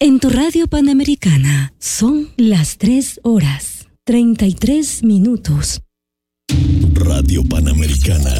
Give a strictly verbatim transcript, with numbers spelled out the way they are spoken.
En tu radio Panamericana son las tres horas, treinta y tres minutos. Radio Panamericana.